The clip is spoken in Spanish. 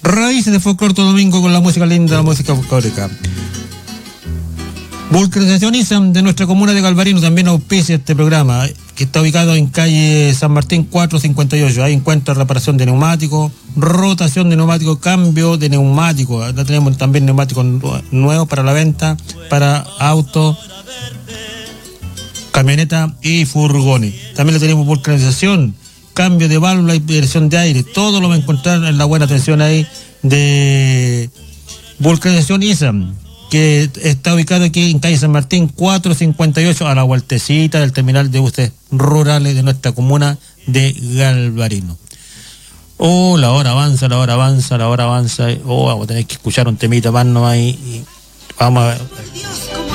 Raíces de Folclor todo domingo con la música linda, la música folclórica. Vulcanización ISAM de nuestra comuna de Galvarino también auspicia este programa, que está ubicado en calle San Martín 458. Ahí encuentra reparación de neumáticos, rotación de neumáticos, cambio de neumáticos. Acá tenemos también neumáticos nuevos para la venta, para autos, camioneta y furgones. También le tenemos vulcanización, cambio de válvula y dirección de aire. Todo lo va a encontrar en la buena atención ahí de Vulcanización ISAM, que está ubicado aquí en calle San Martín 458, a la vueltecita del terminal de buses rurales de nuestra comuna de Galvarino. Oh, la hora avanza. Oh, vamos a tener que escuchar un temita más nomás y vamos a ver.